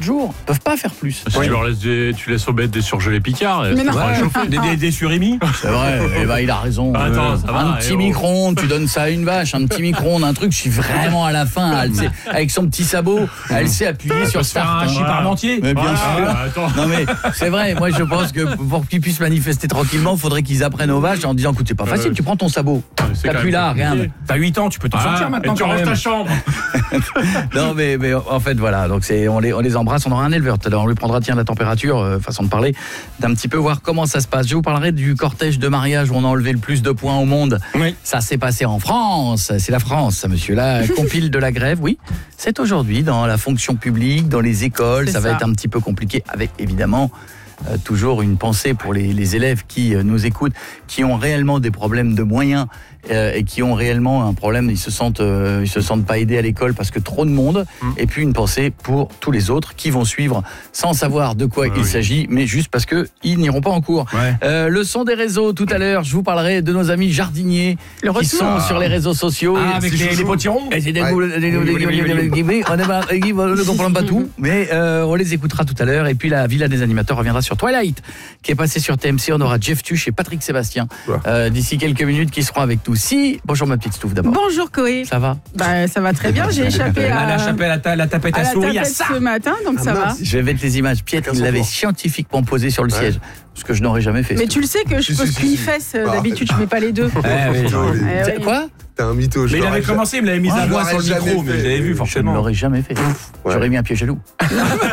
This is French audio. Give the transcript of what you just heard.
jours. Ils peuvent pas faire plus. Si tu laisses aux bêtes des surgelés Picard, Mais non. Des surimi. C'est vrai, il a raison. Attends, ça va, un petit micro-ondes, tu donnes ça à une vache, un petit micro-ondes, un truc, je suis vraiment à la fin. Elle sait, avec son petit sabot, elle sait appuyer sur start. Un chip parmentier. Mais bien sûr. Attends. Non mais c'est vrai, moi je pense que pour qu'ils puissent manifester tranquillement, il faudrait qu'ils apprennent aux vaches en disant écoute, c'est pas facile, tu prends ton sabot. C'est T'appuies là, regarde. T'as 8 ans, tu peux t'en sortir maintenant. Et tu quand ranges même. ta chambre. Non mais en fait voilà, donc on les embrasse, on aura un éleveur tout à l'heure, on lui prendra la température, façon de parler, d'un petit peu voir comment ça se passe. Je vous parlerai du cortège de mariage où on a enlevé le plus de points au monde. Oui. Ça s'est passé en France, c'est la France ça monsieur, là compile de la grève, oui. C'est aujourd'hui dans la fonction publique, dans les écoles, ça va être un petit peu compliqué avec évidemment toujours une pensée pour les élèves qui nous écoutent, qui ont réellement des problèmes de moyens et qui ont réellement un problème, ils se sentent pas aidés à l'école parce que trop de monde, et puis une pensée pour tous les autres qui vont suivre sans savoir de quoi il s'agit, mais juste parce que ils n'iront pas en cours. Le son des réseaux tout à l'heure, je vous parlerai de nos amis jardiniers qui sont sur les réseaux sociaux. Avec les potirons. On ne comprend pas tout, mais on les écoutera tout à l'heure. Et puis la Villa des animateurs reviendra sur Twilight, qui est passé sur TMC. On aura Jeff Tuch et Patrick Sébastien d'ici quelques minutes qui seront avec nous. Bonjour ma petite Stouff d'abord. Bonjour Coé. Ça va? Bah ça va très bien, j'ai échappé à la tapette à souris à ça. ce matin, donc ça va. Je vais mettre les images. Pietre, il l'avait scientifiquement posé sur le siège, ce que je n'aurais jamais fait. Mais tu le sais que je pose qu'une fesse, d'habitude je mets pas les deux. Quoi? T'es un mytho. Mais il avait commencé, il me l'avait mis à voix sur le micro, mais vous avez vu Je ne forcément. l'aurais jamais fait. J'aurais mis un piège à loup.